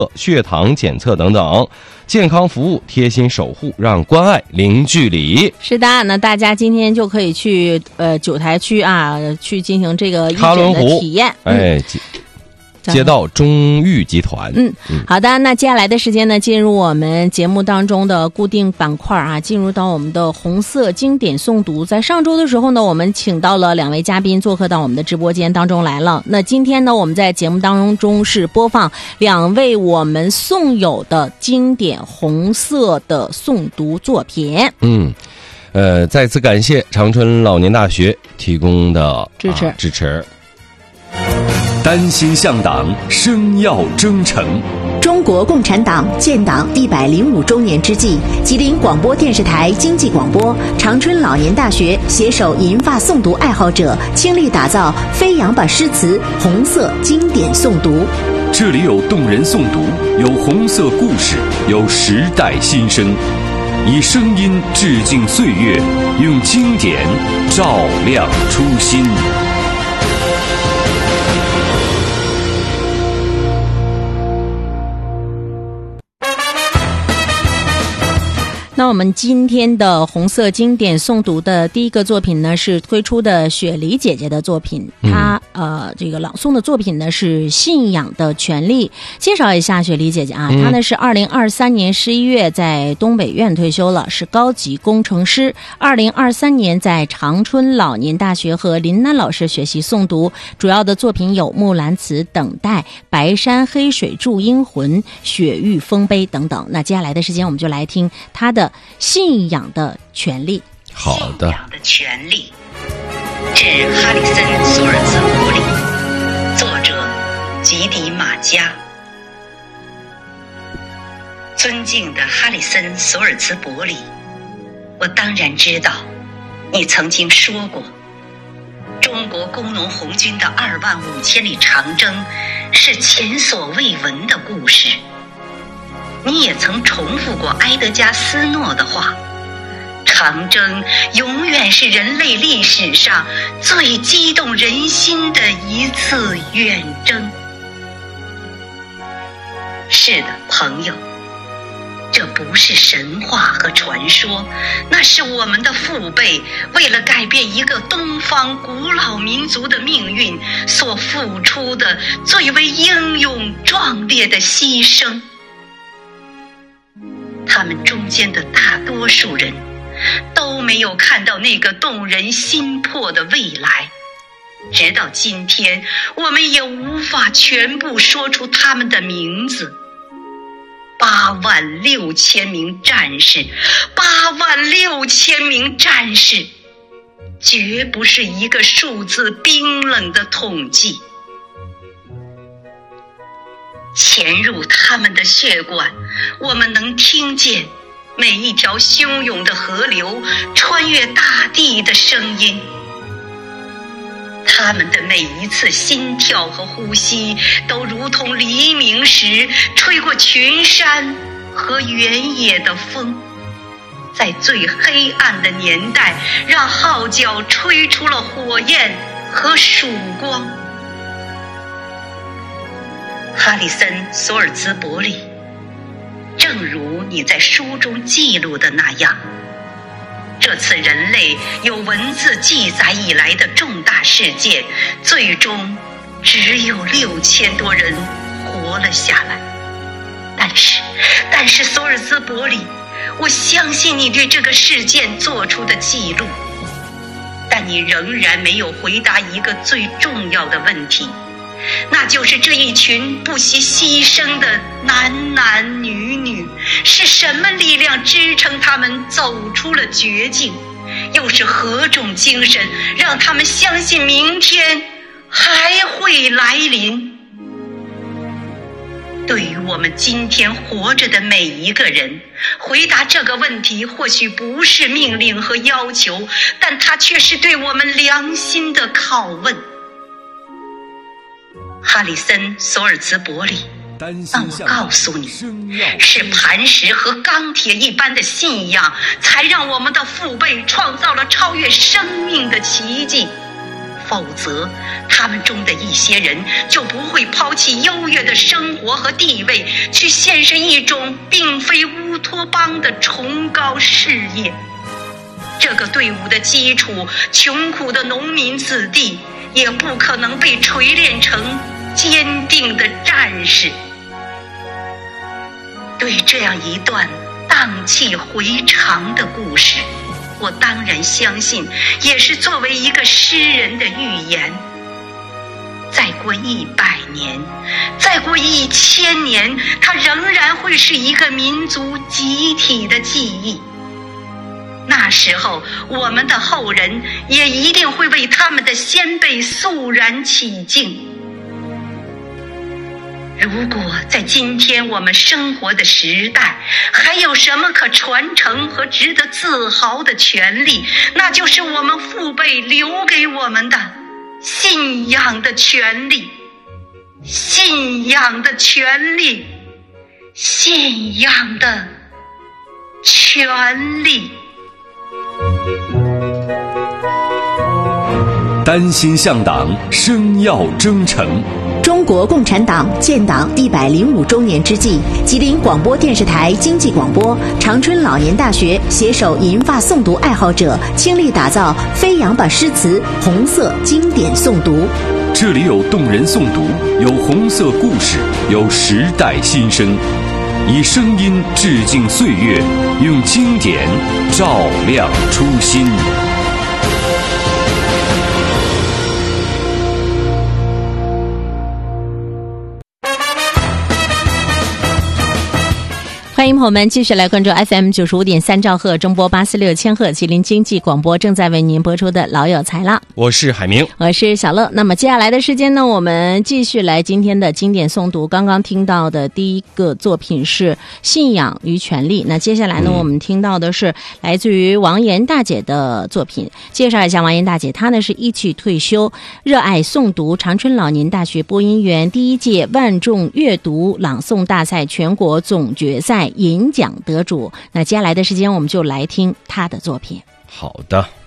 血糖检测等等，健康服务贴心守护，让关爱零距离。 是的，那大家今天就可以去九台区啊，去进行这个义诊的体验。 街道中裕集团。 好的，那接下来的时间呢，进入我们节目当中的固定板块啊，进入到我们的红色经典诵读。在上周的时候呢，我们请到了2位嘉宾做客到我们的直播间当中来了。那今天呢，我们在节目当中是播放2位我们诵友的经典红色的诵读作品。 再次感谢长春老年大学提供的支持。 丹心向党，生要征程。 中国共产党建党105周年之际，吉林广播电视台经济广播、长春老年大学携手银发诵读爱好者，倾力打造“飞扬吧诗词”红色经典诵读。 这里有动人诵读，有红色故事，有时代新声，以声音致敬岁月，用经典照亮初心。 那我们今天的红色经典诵读的第一个作品呢，是推出的雪梨姐姐的作品。她这个朗诵的作品呢是《信仰的权利》。介绍一下雪梨姐姐啊，她呢是2023年11月在东北院退休了，是高级工程师。2023年在长春老年大学和林楠老师学习诵读，主要的作品有《木兰辞》《等待》《白山黑水祝英魂》《雪域丰碑》等等。那接下来的时间，我们就来听她的信仰的权利。 好的。 信仰的权利，致哈里森·索尔兹伯里，作者吉迪马加。尊敬的哈里森·索尔兹伯里，我当然知道，你曾经说过，中国工农红军的25000里长征是前所未闻的故事。你也曾重复过埃德加·斯诺的话，长征永远是人类历史上最激动人心的一次远征。是的，朋友，这不是神话和传说，那是我们的父辈为了改变一个东方古老民族的命运所付出的最为英勇壮烈的牺牲。他们中间的大多数人都没有看到那个动人心魄的未来，直到今天我们也无法全部说出他们的名字。86000名战士，86000名战士，绝不是一个数字冰冷的统计。潜入他们的血管，我们能听见每一条汹涌的河流穿越大地的声音。他们的每一次心跳和呼吸都如同黎明时吹过群山和原野的风，在最黑暗的年代让号角吹出了火焰和曙光。哈里森·索尔兹伯里，正如你在书中记录的那样，这次人类有文字记载以来的重大事件，最终只有6000多人活了下来。但是索尔兹伯里，我相信你对这个事件做出的记录，但你仍然没有回答一个最重要的问题，那就是这一群不惜牺牲的男男女女，是什么力量支撑他们走出了绝境？又是何种精神让他们相信明天还会来临？对于我们今天活着的每一个人，回答这个问题或许不是命令和要求，但它却是对我们良心的拷问。哈里森·索尔兹伯里，让我告诉你，是磐石和钢铁一般的信仰，才让我们的父辈创造了超越生命的奇迹。 否则他们中的一些人就不会抛弃优越的生活和地位，去献身一种并非乌托邦的崇高事业。这个队伍的基础，穷苦的农民子弟也不可能被锤炼成坚定的战士。对这样一段荡气回肠的故事，我当然相信，也是作为一个诗人的预言。再过100年，再过1000年，它仍然会是一个民族集体的记忆。那时候，我们的后人也一定会为他们的先辈肃然起敬。如果在今天我们生活的时代，还有什么可传承和值得自豪的权利，那就是我们父辈留给我们的信仰的权利，信仰的权利，信仰的权利。 丹心向党，生要征程。 中国共产党建党105周年之际，吉林广播电视台经济广播、长春老年大学携手银发诵读爱好者，倾力打造飞扬吧诗词红色经典诵读。 这里有动人诵读，有红色故事，有时代新声，以声音致敬岁月，用经典照亮初心。 欢迎朋友们继续来关注 FM95.3兆赫中波846千赫吉林经济广播正在为您播出的老有才了。 我是海明， 我是小乐。那么接下来的时间呢，我们继续来今天的经典诵读。刚刚听到的第一个作品是《信仰与权利》，那接下来呢，我们听到的是来自于王岩大姐的作品。介绍一下王岩大姐，她呢是一曲退休，热爱诵读，长春老年大学播音员，第1届万众阅读朗诵大赛全国总决赛银奖得主。那接下来的时间，我们就来听她的作品。 好的。